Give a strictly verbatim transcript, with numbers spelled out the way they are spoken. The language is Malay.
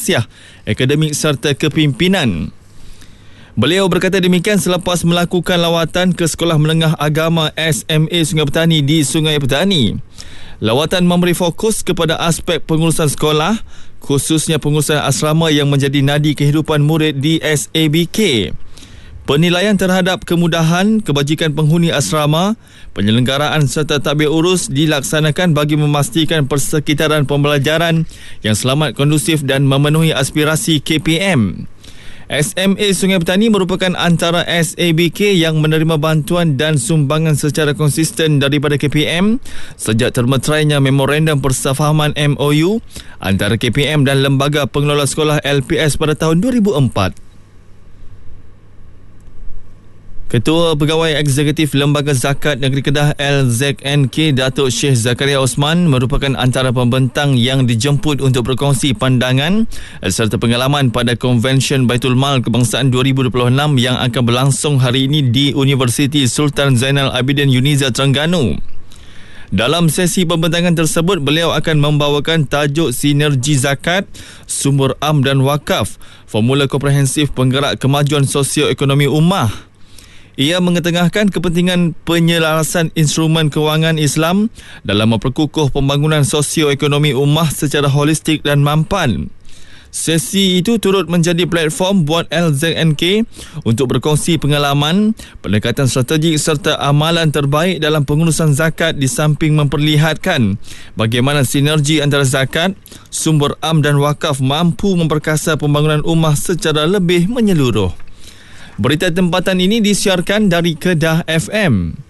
tausiah akademik serta kepimpinan. Beliau berkata demikian selepas melakukan lawatan ke Sekolah Menengah Agama S M A Sungai Petani di Sungai Petani. Lawatan memberi fokus kepada aspek pengurusan sekolah, khususnya pengurusan asrama yang menjadi nadi kehidupan murid di S A B K. Penilaian terhadap kemudahan, kebajikan penghuni asrama, penyelenggaraan serta tadbir urus dilaksanakan bagi memastikan persekitaran pembelajaran yang selamat, kondusif dan memenuhi aspirasi K P M. S M A Sungai Petani merupakan antara S A B K yang menerima bantuan dan sumbangan secara konsisten daripada K P M sejak termeterainya Memorandum Persefahaman M O U antara K P M dan Lembaga Pengelola Sekolah L P S pada tahun dua ribu empat. Ketua Pegawai Eksekutif Lembaga Zakat Negeri Kedah L Z N K Datuk Syekh Zakaria Osman merupakan antara pembentang yang dijemput untuk berkongsi pandangan serta pengalaman pada Konvensyen Baitul Mal Kebangsaan dua ribu dua puluh enam yang akan berlangsung hari ini di Universiti Sultan Zainal Abidin Uniza Terengganu. Dalam sesi pembentangan tersebut, beliau akan membawakan tajuk Sinergi Zakat, Sumber Am dan Wakaf, Formula Komprehensif Penggerak Kemajuan Sosioekonomi Ummah. Ia mengetengahkan kepentingan penyelarasan instrumen kewangan Islam dalam memperkukuh pembangunan sosioekonomi ummah secara holistik dan mampan. Sesi itu turut menjadi platform buat L Z N K untuk berkongsi pengalaman, pendekatan strategik serta amalan terbaik dalam pengurusan zakat di samping memperlihatkan bagaimana sinergi antara zakat, sumber am dan wakaf mampu memperkasa pembangunan ummah secara lebih menyeluruh. Berita tempatan ini disiarkan dari Kedah F M.